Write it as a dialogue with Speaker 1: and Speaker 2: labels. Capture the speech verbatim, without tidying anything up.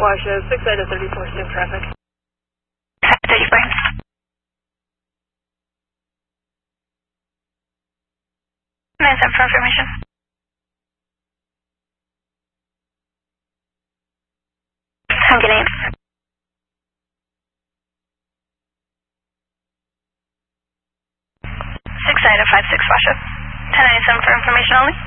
Speaker 1: Washoe, six eight to thirty-four, stiff traffic.
Speaker 2: thirty-four. nine seven for information. I'm getting six eight to five six Washoe. ten ninety-seven for information only.